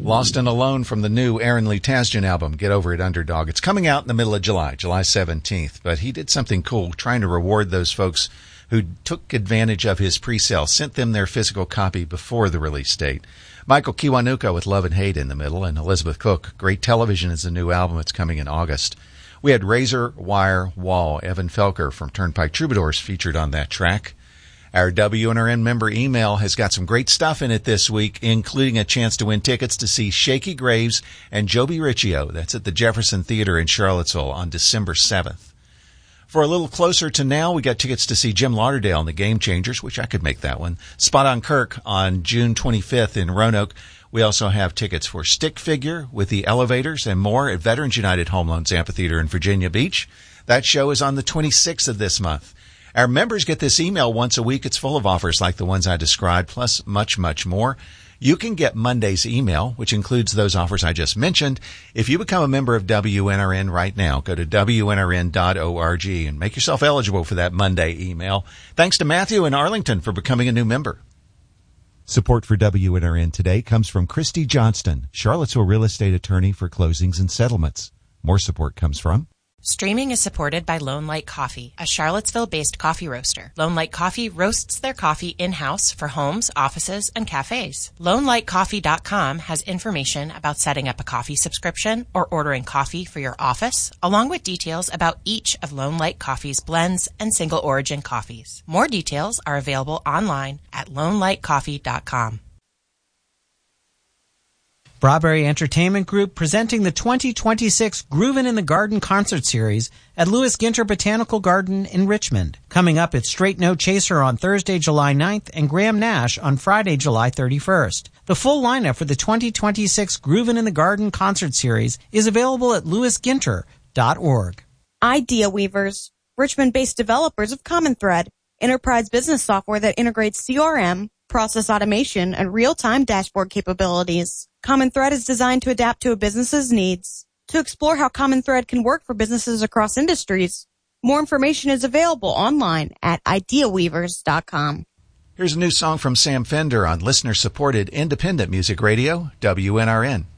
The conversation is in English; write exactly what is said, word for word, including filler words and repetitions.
Lost and Alone from the new Aaron Lee Tasjan album, Get Over It, Underdog. It's coming out in the middle of July, July seventeenth, but he did something cool trying to reward those folks who took advantage of his pre-sale, sent them their physical copy before the release date. Michael Kiwanuka with Love and Hate in the middle, and Elizabeth Cook, Great Television is the new album. It's coming in August. We had Razor Wire Wall, Evan Felker from Turnpike Troubadours featured on that track. Our W N R N member email has got some great stuff in it this week, including a chance to win tickets to see Shaky Graves and Joby Riccio. That's at the Jefferson Theater in Charlottesville on December seventh. For a little closer to now, we got tickets to see Jim Lauderdale and the Game Changers, which I could make that one. Spot on Kirk on June twenty-fifth in Roanoke. We also have tickets for Stick Figure with the Elevators and more at Veterans United Home Loans Amphitheater in Virginia Beach. That show is on the twenty-sixth of this month. Our members get this email once a week. It's full of offers like the ones I described, plus much, much more. You can get Monday's email, which includes those offers I just mentioned, if you become a member of W N R N right now. Go to W N R N dot org and make yourself eligible for that Monday email. Thanks to Matthew in Arlington for becoming a new member. Support for W N R N today comes from Christy Johnston, Charlottesville real estate attorney for closings and settlements. More support comes from Streaming is supported by Lone Light Coffee, a Charlottesville-based coffee roaster. Lone Light Coffee roasts their coffee in-house for homes, offices, and cafes. Lone Light Coffee dot com has information about setting up a coffee subscription or ordering coffee for your office, along with details about each of Lone Light Coffee's blends and single-origin coffees. More details are available online at Lone Light Coffee dot com. Strawberry Entertainment Group presenting the twenty twenty-six Groovin' in the Garden concert series at Lewis Ginter Botanical Garden in Richmond. Coming up, it's Straight No Chaser on Thursday, July ninth, and Graham Nash on Friday, July thirty-first. The full lineup for the twenty twenty-six Groovin' in the Garden concert series is available at lewis ginter dot org. Idea Weavers, Richmond-based developers of Common Thread, enterprise business software that integrates C R M, process automation, and real-time dashboard capabilities. Common Thread is designed to adapt to a business's needs. To explore how Common Thread can work for businesses across industries, more information is available online at idea weavers dot com. Here's a new song from Sam Fender on listener-supported independent music radio, W N R N.